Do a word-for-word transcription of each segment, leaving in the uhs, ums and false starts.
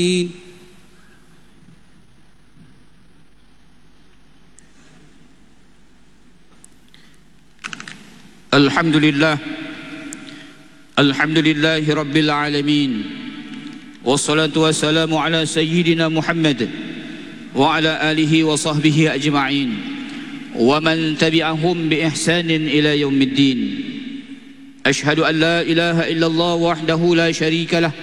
Alhamdulillah, Alhamdulillahi Rabbil Alamin, wassalatu wassalamu ala Sayyidina Muhammad wa ala alihi wa sahbihi ajma'in wa man tabi'ahum bi ihsanin ila yaumiddin. Ashhadu an la ilaha illallah wahdahu la sharika lah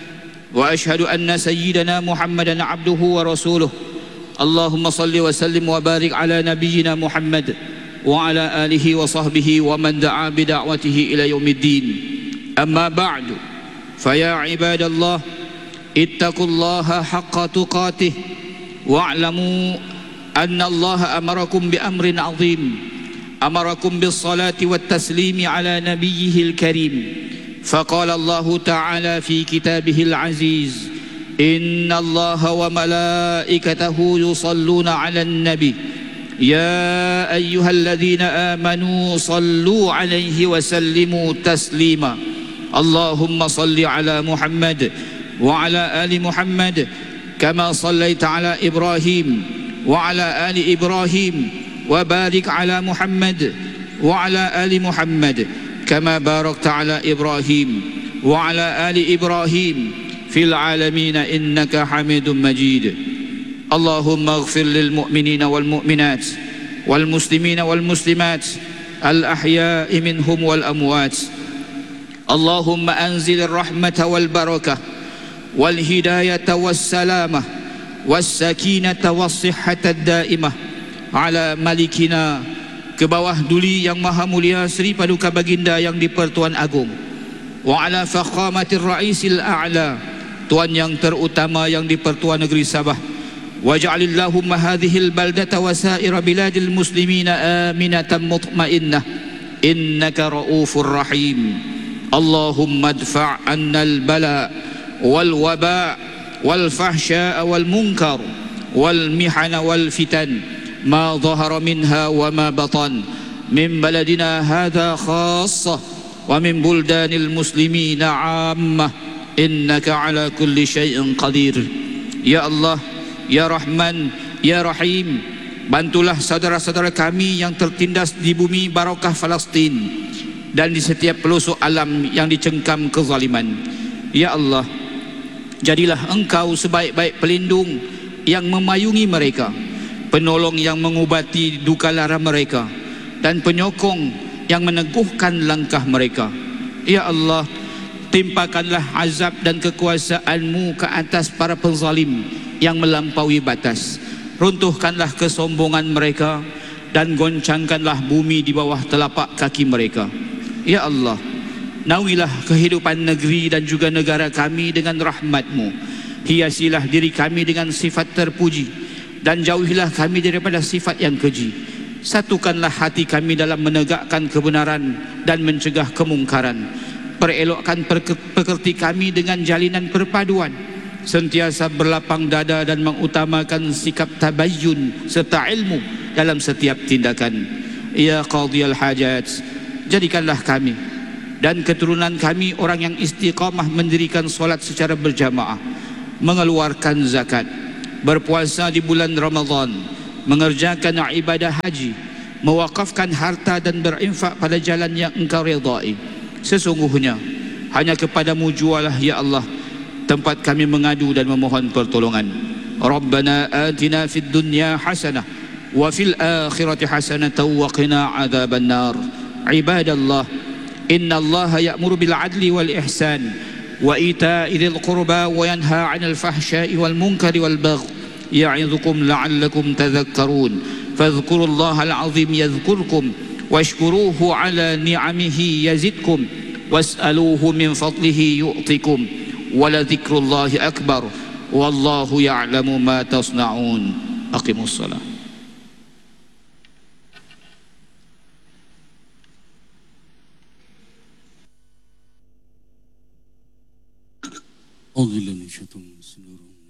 wa ashhadu anna Sayyidina Muhammadan abduhu wa rasuluh. Allahumma salli wa sallim wa barik ala nabiyyina Muhammad wa ala alihi wa sahbihi wa man da'a bi da'watihi ila yaumiddin. Amma ba'du, faya ibadallah, ittaqullaha haqqa tuqatih wa'lamu anna Allah amarakum bi amrin 'azim, amarakum bis salati wat taslimi ala nabiyyihil karim. Faqala Allah ta'ala fi kitabihil aziz, inna Allah wa malaikatahu yusalluna 'alan nabi يا أيها الذين آمنوا صلوا عليه وسلموا تسليما. اللهم صل على محمد وعلى آل محمد كما صليت على إبراهيم وعلى آل إبراهيم وبارك على محمد وعلى آل محمد كما باركت على إبراهيم وعلى آل إبراهيم في العالمين إنك حميد مجيد. اللهم اغفر للمؤمنين والمؤمنات والمسلمين والمسلمات الأحياء منهم والأموات. اللهم أنزل الرحمة والبركة والهداية والسلامة والسكينة والصحة الدائمة على ملكنا, ke bawah duli yang maha mulia Sri Paduka Baginda yang di-Pertuan Agung, wa ala fakhamatir ra'isil a'la, tuan yang terutama yang di-Pertuan Negeri Sabah. Waj'alillahumma hadhil baldata wa sa'ira biladil muslimina aminatan mutmainnah innaka ra'ufur rahim. Allahumma adfa' anna al-bala wal waba wal fahsya'a wal munkar wal mihana wal fitan ma dhahara minha wa ma batan min baladina hadha khassah wa min buldanil muslimina 'ammah innaka ala kulli syai'in qadir. Ya Allah, Ya Rahman, Ya Rahim, bantulah saudara-saudara kami yang tertindas di bumi barakah Palestin dan di setiap pelosok alam yang dicengkam kezaliman. Ya Allah, jadilah Engkau sebaik-baik pelindung yang memayungi mereka, penolong yang mengubati duka lara mereka, dan penyokong yang meneguhkan langkah mereka. Ya Allah, timpakanlah azab dan kekuasaan-Mu ke atas para penzalim yang melampaui batas. Runtuhkanlah kesombongan mereka dan goncangkanlah bumi di bawah telapak kaki mereka. Ya Allah, naungilah kehidupan negeri dan juga negara kami dengan rahmat-Mu. Hiasilah diri kami dengan sifat terpuji dan jauhilah kami daripada sifat yang keji. Satukanlah hati kami dalam menegakkan kebenaran dan mencegah kemungkaran. Perelokkan pekerti kami dengan jalinan perpaduan, sentiasa berlapang dada dan mengutamakan sikap tabayyun serta ilmu dalam setiap tindakan. Ya qadhiyal hajat, jadikanlah kami dan keturunan kami orang yang istiqamah mendirikan solat secara berjamaah, mengeluarkan zakat, berpuasa di bulan Ramadan, mengerjakan ibadah haji, mewakafkan harta dan berinfak pada jalan yang Engkau redai. Sesungguhnya hanya kepadamu jualah ya Allah tempat kami mengadu dan memohon pertolongan. Rabbana atina fid dunya hasanah wa fil akhirati hasanatan wa qina adzaban nar. Ibadallah, innallaha ya'muru bil adli wal ihsan wa ita'i dzil qurba wa yanha 'anil fahsya'i wal munkari wal baghi ya'idzukum la'allakum tadhakkarun. Fadhkurullaha al-'azim yadhkurkum washkuruhu 'ala ni'amihi yazidkum was'aluhu min fadlihi yu'tikum waladzikrullahi akbar wallahu ya'lamu ma tasna'un. Aqimus salat. A'udzu billahi minasyaitonir rajim.